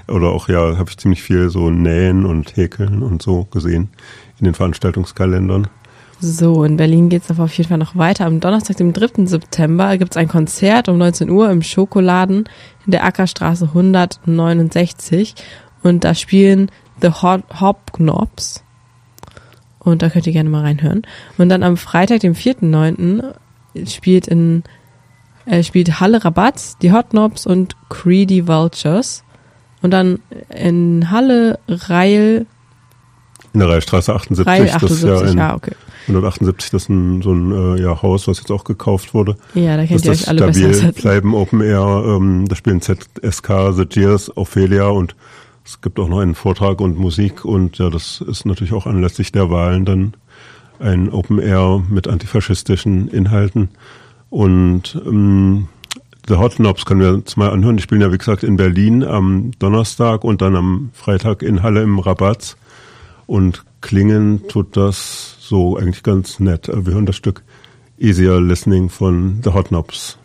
oder auch, ja, habe ich ziemlich viel so Nähen und Häkeln und so gesehen in den Veranstaltungskalendern. So, in Berlin geht's aber auf jeden Fall noch weiter. Am Donnerstag, dem 3. September, gibt's ein Konzert um 19 Uhr im Schokoladen in der Ackerstraße 169 und da spielen The Hobnobs und da könnt ihr gerne mal reinhören. Und dann am Freitag, dem 4.9. spielt Halle Rabatz, die Hotnobs und Greedy Vultures und dann in Halle Reil in der Reilstraße 78, Reil 78, das ist ja okay. 178, das ist so ein Haus, was jetzt auch gekauft wurde. Ja, da kennt ihr euch alle besser. Das bleiben Open Air, da spielen ZSK, The Jeers, Ophelia und es gibt auch noch einen Vortrag und Musik und ja, das ist natürlich auch anlässlich der Wahlen dann ein Open Air mit antifaschistischen Inhalten und The Hotnobs können wir uns mal anhören. Die spielen ja, wie gesagt, in Berlin am Donnerstag und dann am Freitag in Halle im Rabatz und klingen tut das so eigentlich ganz nett. Wir hören das Stück Easier Listening von The Hotnobs.